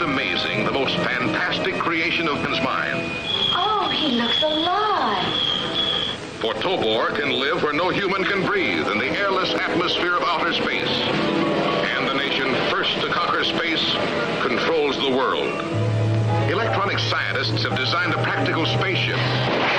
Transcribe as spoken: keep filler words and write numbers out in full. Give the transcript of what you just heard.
amazing, the most fantastic creation of man's mind. Oh, he looks alive. For Tobor can live where no human can breathe, in the airless atmosphere of outer space. And the nation first to conquer space controls the world. Electronic scientists have designed a practical spaceship